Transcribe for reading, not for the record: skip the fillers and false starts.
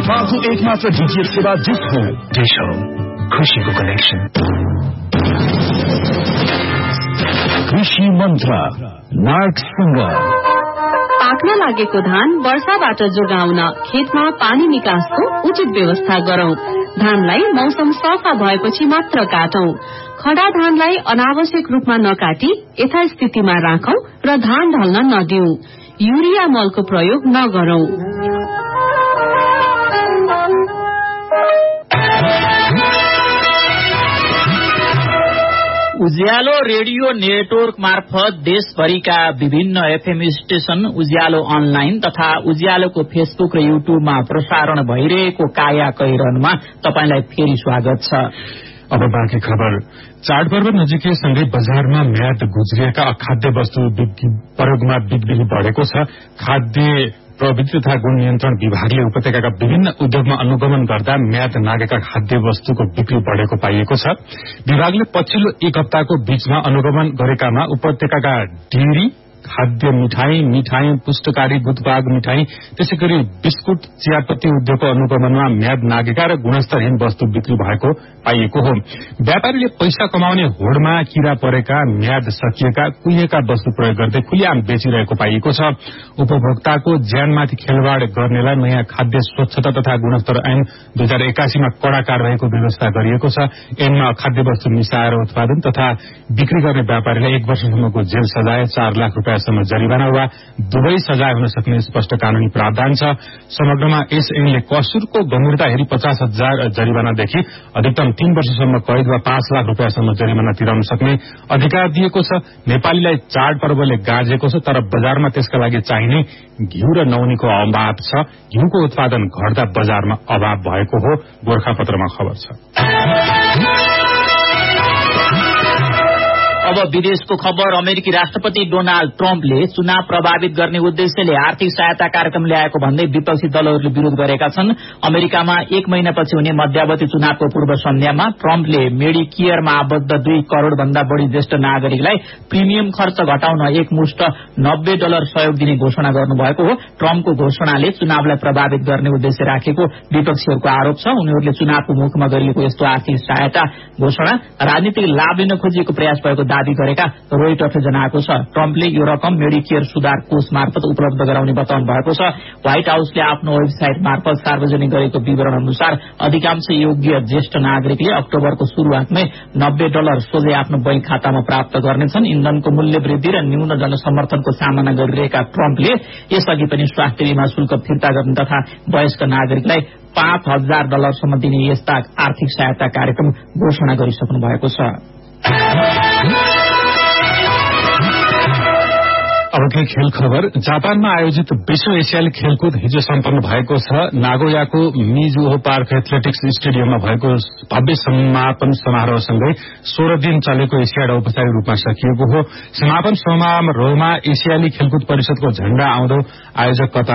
नेपालको एकमात्र डीटीएच सेवा डिश हो। डिश हो खुशीको कनेक्सन। कृषि मन्त्र नार्कसँग पाक्न लागेको धान वर्षाबाट जोगाउन खेतमा पानी निकासको उचित व्यवस्था गरौं। धानलाई मौसम सफा भएपछि मात्र काटौं। खडा धानलाई अनावश्यक रूपमा नकाटी यथास्थितिमा राखौं र धान ढल्न नदिऊ। युरिया मलको प्रयोग नगरौं। उज्यालो रेडियो नेटवर्क मार्फत देशभरिका विभिन्न एफएम स्टेशन, उज्यालो अनलाइन तथा उज्यालोको फेसबुक र युट्युबमा प्रसारण भइरहेको काया कैरनमा तपाईलाई फेरि स्वागत छ। अब बाँकी खबर। चाडपर्व नजिकै सँगै बजारमा म्याद गुज्रिएका अखाद्य वस्तु प्रयोगमा बिक्री बढ़ेको छ। खाद्य प्रविधि तथा गुण नियन्त्रण विभागले उपत्यकाका विभिन्न उद्योगमा अनुगमन गर्दा म्याद नागेका खाद्य वस्तुको बिक्री बढ़ेको पाइएको छ। विभागले पछिल्लो एक हप्ताको बीचमा अनुगमन गरेकामा उपत्यकाका डेरी, खाद्य मिठाई, पुष्टकारी गुटबाग मिठाई, त्यसैगरी बिस्कुट, चियापत्ती उद्योगको अनुगमनमा म्याद नागेका र गुणस्तरहीन वस्तु बिक्री भएको पाइएको हो। व्यापारीले पैसा कमाउने होडमा किरा परेका, म्याद सकिएका, कुहिएका वस्तु प्रयोग गर्दै खुलेआम बेचिरहेको पाइएको छ। उपभोक्ताको ज्यानमाथि खेलवाड़ गर्नेलाई नयाँ खाद्य स्वच्छता तथा गुणस्तर ऐन 2081 मा कड़ा कारबाहीको व्यवस्था गरिएको छ। ऐनमा खाद्य वस्तु मिसाएर उत्पादन तथा बिक्री गर्ने व्यापारीलाई 1 वर्षसम्मको जेल सजाय, 4 लाख रुपियाँसम्म जरिवाना वा दुवै सजाय हुन सक्ने स्पष्ट कानूनी प्रावधान छ। समग्रमा यस ऐनले कसुरको गम्भीरता हेरी 50,000 जरिवानादेखि अधिकतम 3 वर्षसम्म कैद वा 5 लाख रुपियाँसम्म जरिवाना तिराउन सक्ने अधिकार दिएको छ। नेपालीलाई चाडपर्वले गाँजेको छ, तर बजारमा त्यसका लागि चाहिने घिउ र नौनीको अभाव छ। घिउको उत्पादन घट्दा बजारमा अभाव भएको हो, गोरखापत्रमा खबर छ। अब विदेशको खबर। अमेरिकी राष्ट्रपति डोनाल्ड ट्रम्पले चुनाव प्रभावित गर्ने उद्देश्यले आर्थिक सहायता कार्यक्रम ल्याएको भन्दै विपक्षी दलहरूले विरोध गरेका छन्। अमेरिकामा 1 महिनापछि हुने मध्यावधि चुनावको पूर्व सन्ध्यामा ट्रम्पले मेडिकेयरमा आबद्ध 2 करोड़ भन्दा बढ़ी ज्येष्ठ नागरिकलाई प्रिमियम खर्च घटाउन एकमुष्ट $90 सहयोग दिने घोषणा गर्नुभएको हो। ट्रम्पको घोषणाले चुनावलाई प्रभावित गर्ने उद्देश्य राखेको विपक्षीहरूको आरोप छ। उनीहरूले चुनावको मुखमा गरिएको यस्तो आर्थिक सहायता घोषणा राजनीतिक लाभ लिन खोजिएको प्रयास भएको दावी गरेका रोइटर्सले जनाएको छ। ट्रम्पले यो रकम मेडिकेयर सुधार कोष मार्फत उपलब्ध गराउने बताउनु भएको छ। व्हाइट हाउसले आफ्नो वेबसाइट मार्फत सार्वजनिक गरेको विवरण अनुसार अधिकांश योग्य ज्येष्ठ नागरिकले अक्टोबरको शुरूआतमै $90 सोझै आफ्नो बैंक खातामा प्राप्त गर्नेछन्। इन्धनको मूल्य वृद्धि र न्यून जनसमर्थनको सामना गरिरहेका ट्रम्पले यसअघि पनि स्वास्थ्य बीमा शुल्क फिर्ता गर्ने तथा वयस्क नागरिकलाई $5,000 सम्म दिने यस्ता आर्थिक सहायता कार्यक्रम घोषणा गरिसक्नु भएको छ। अब के खेल खबर। जापानमा आयोजित विश्व एसियाली खेलकुद हिजो सम्पन्न भएको छ। नागोयाको मिजुहो पार्क एथलेटिक्स स्टेडियममा भएको भव्य समापन समारोहसँगै 16 दिन चलेको एसियाड औपचारिक रूपमा सकिएको हो। समापन समारोहमा एसियाली खेलकुद परिषदको झण्डा आउँदो आयोजक